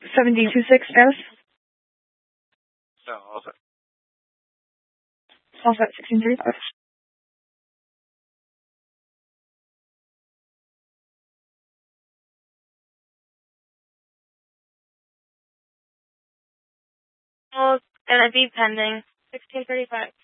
72.6 S. No, all set. All set, 1635. Well, it's gonna be pending. 1635.